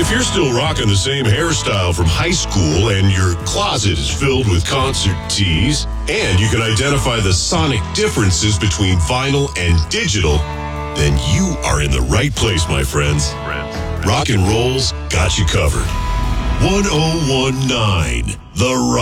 If you're still rocking the same hairstyle from high school and your closet is filled with concert tees, and you can identify the sonic differences between vinyl and digital, then you are in the right place, my friends. Rock and Roll's got you covered. 1019 The Rock.